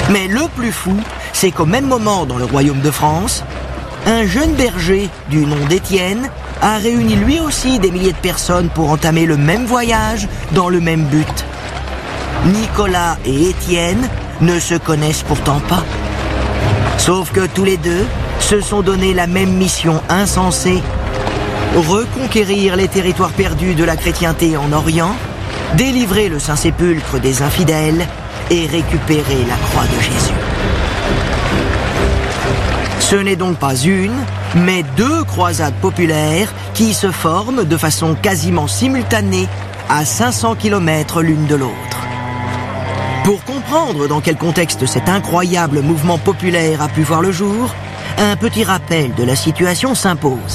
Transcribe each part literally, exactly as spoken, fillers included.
Mais le plus fou, c'est qu'au même moment dans le royaume de France, un jeune berger du nom d'Étienne a réuni lui aussi des milliers de personnes pour entamer le même voyage dans le même but. Nicolas et Étienne ne se connaissent pourtant pas. Sauf que tous les deux se sont donné la même mission insensée: reconquérir les territoires perdus de la chrétienté en Orient, délivrer le Saint-Sépulcre des infidèles et récupérer la croix de Jésus. Ce n'est donc pas une, mais deux croisades populaires qui se forment de façon quasiment simultanée à cinq cents kilomètres l'une de l'autre. Pour comprendre dans quel contexte cet incroyable mouvement populaire a pu voir le jour, un petit rappel de la situation s'impose.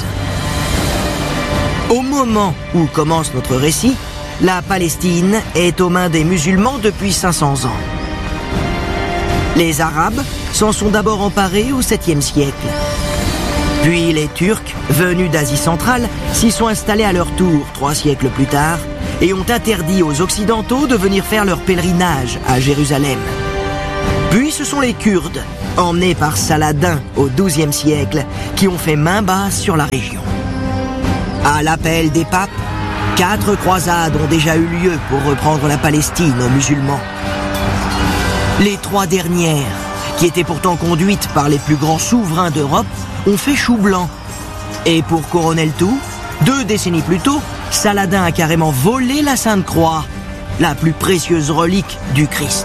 Au moment où commence notre récit, la Palestine est aux mains des musulmans depuis cinq cents ans. Les Arabes s'en sont d'abord emparés au septième siècle. Puis les Turcs, venus d'Asie centrale, s'y sont installés à leur tour trois siècles plus tard et ont interdit aux Occidentaux de venir faire leur pèlerinage à Jérusalem. Puis ce sont les Kurdes, emmenés par Saladin au douzième siècle, qui ont fait main basse sur la région. À l'appel des papes, quatre croisades ont déjà eu lieu pour reprendre la Palestine aux musulmans. Les trois dernières, qui étaient pourtant conduites par les plus grands souverains d'Europe, ont fait chou blanc. Et pour couronner le tout, deux décennies plus tôt, Saladin a carrément volé la Sainte Croix, la plus précieuse relique du Christ.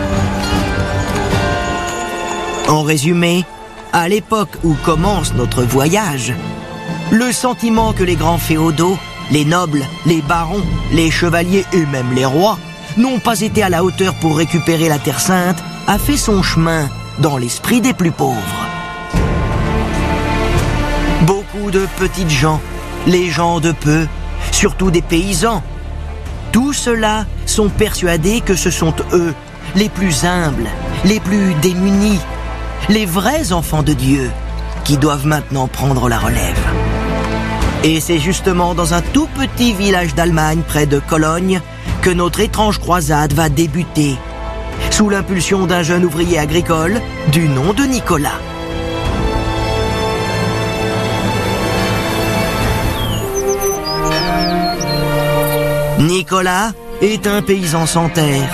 En résumé, à l'époque où commence notre voyage, le sentiment que les grands féodaux, les nobles, les barons, les chevaliers et même les rois n'ont pas été à la hauteur pour récupérer la Terre Sainte a fait son chemin dans l'esprit des plus pauvres. Beaucoup de petites gens, les gens de peu, surtout des paysans, tous ceux-là sont persuadés que ce sont eux, les plus humbles, les plus démunis, les vrais enfants de Dieu, qui doivent maintenant prendre la relève. Et c'est justement dans un tout petit village d'Allemagne, près de Cologne, que notre étrange croisade va débuter, sous l'impulsion d'un jeune ouvrier agricole du nom de Nicolas. Nicolas est un paysan sans terre.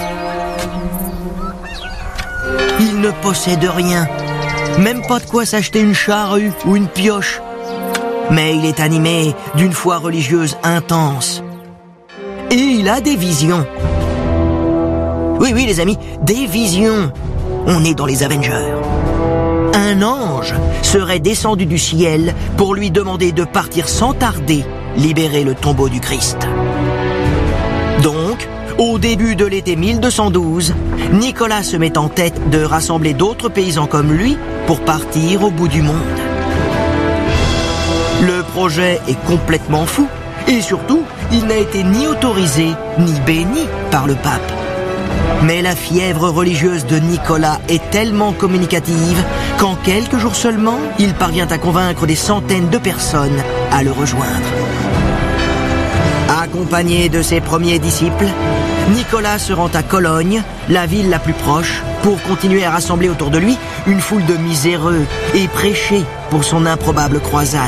Il ne possède rien, même pas de quoi s'acheter une charrue ou une pioche. Mais il est animé d'une foi religieuse intense. Et il a des visions. Oui, oui, les amis, des visions. On est dans les Avengers. Un ange serait descendu du ciel pour lui demander de partir sans tarder, libérer le tombeau du Christ. Donc, au début de l'été mille deux cent douze, Nicolas se met en tête de rassembler d'autres paysans comme lui pour partir au bout du monde. Le projet est complètement fou et surtout, il n'a été ni autorisé ni béni par le pape. Mais la fièvre religieuse de Nicolas est tellement communicative qu'en quelques jours seulement, il parvient à convaincre des centaines de personnes à le rejoindre. Accompagné de ses premiers disciples, Nicolas se rend à Cologne, la ville la plus proche, pour continuer à rassembler autour de lui une foule de miséreux et prêcher pour son improbable croisade.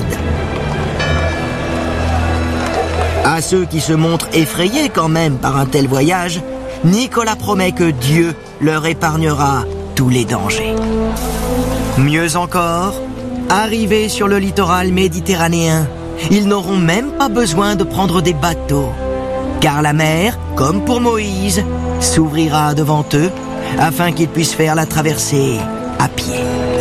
À ceux qui se montrent effrayés quand même par un tel voyage, Nicolas promet que Dieu leur épargnera tous les dangers. Mieux encore, arrivés sur le littoral méditerranéen, ils n'auront même pas besoin de prendre des bateaux, car la mer, comme pour Moïse, s'ouvrira devant eux afin qu'ils puissent faire la traversée à pied.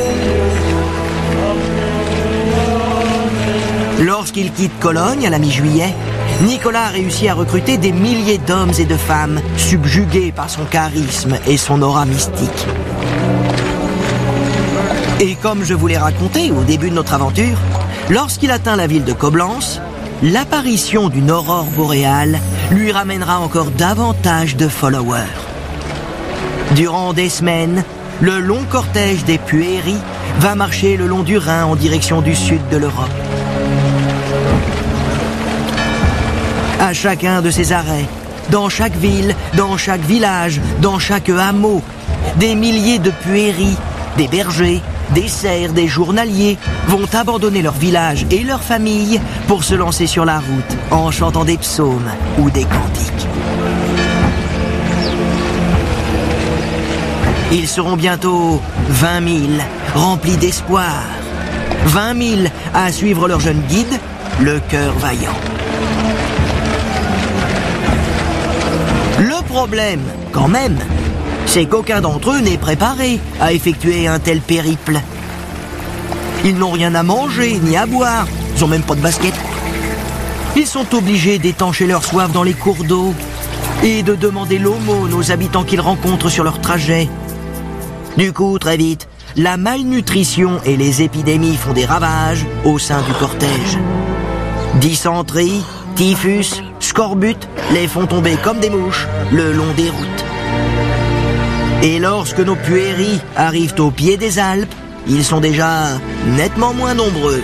Lorsqu'il quitte Cologne à la mi-juillet, Nicolas a réussi à recruter des milliers d'hommes et de femmes subjugués par son charisme et son aura mystique. Et comme je vous l'ai raconté au début de notre aventure, lorsqu'il atteint la ville de Coblence, l'apparition d'une aurore boréale lui ramènera encore davantage de followers. Durant des semaines, le long cortège des Puéris va marcher le long du Rhin en direction du sud de l'Europe. À chacun de ces arrêts, dans chaque ville, dans chaque village, dans chaque hameau. Des milliers de puéris, des bergers, des serfs, des journaliers vont abandonner leur village et leur famille pour se lancer sur la route en chantant des psaumes ou des cantiques. Ils seront bientôt vingt mille, remplis d'espoir. vingt mille à suivre leur jeune guide, le cœur vaillant. Le problème, quand même, c'est qu'aucun d'entre eux n'est préparé à effectuer un tel périple. Ils n'ont rien à manger ni à boire, ils n'ont même pas de basket. Ils sont obligés d'étancher leur soif dans les cours d'eau et de demander l'aumône aux habitants qu'ils rencontrent sur leur trajet. Du coup, très vite, la malnutrition et les épidémies font des ravages au sein du cortège. Dysenterie, typhus, scorbut les font tomber comme des mouches le long des routes. Et lorsque nos puéris arrivent au pied des Alpes, ils sont déjà nettement moins nombreux.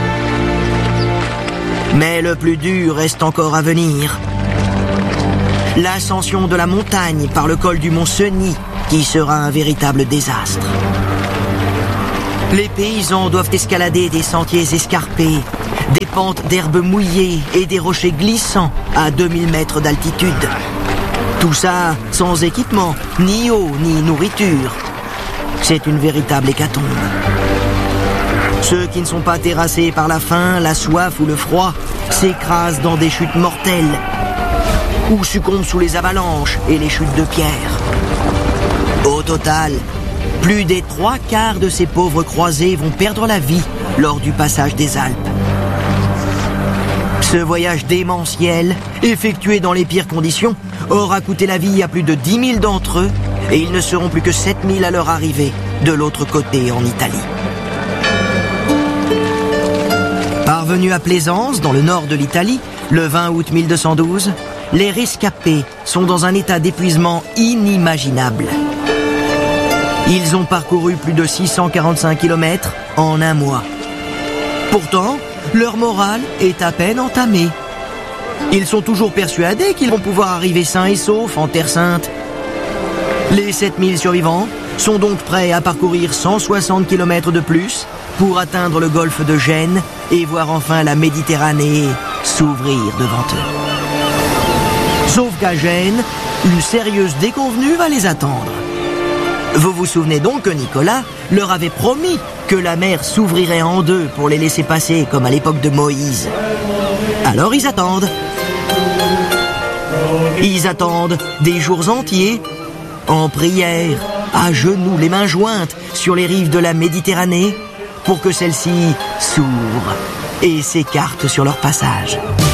Mais le plus dur reste encore à venir. L'ascension de la montagne par le col du mont Cenis, qui sera un véritable désastre. Les paysans doivent escalader des sentiers escarpés, des pentes d'herbes mouillées et des rochers glissants à deux mille mètres d'altitude. Tout ça sans équipement, ni eau, ni nourriture. C'est une véritable hécatombe. Ceux qui ne sont pas terrassés par la faim, la soif ou le froid s'écrasent dans des chutes mortelles ou succombent sous les avalanches et les chutes de pierre. Au total, plus des trois quarts de ces pauvres croisés vont perdre la vie lors du passage des Alpes. Ce voyage démentiel, effectué dans les pires conditions, aura coûté la vie à plus de dix mille d'entre eux et ils ne seront plus que sept mille à leur arrivée de l'autre côté en Italie. Parvenus à Plaisance, dans le nord de l'Italie, le vingt août mille deux cent douze, les rescapés sont dans un état d'épuisement inimaginable. Ils ont parcouru plus de six cent quarante-cinq kilomètres en un mois. Pourtant, leur morale est à peine entamée. Ils sont toujours persuadés qu'ils vont pouvoir arriver sains et saufs en Terre Sainte. Les sept mille survivants sont donc prêts à parcourir cent soixante kilomètres de plus pour atteindre le golfe de Gênes et voir enfin la Méditerranée s'ouvrir devant eux. Sauf qu'à Gênes, une sérieuse déconvenue va les attendre. Vous vous souvenez donc que Nicolas leur avait promis que la mer s'ouvrirait en deux pour les laisser passer comme à l'époque de Moïse. Alors ils attendent. Ils attendent des jours entiers, en prière, à genoux, les mains jointes, sur les rives de la Méditerranée, pour que celle-ci s'ouvre et s'écarte sur leur passage.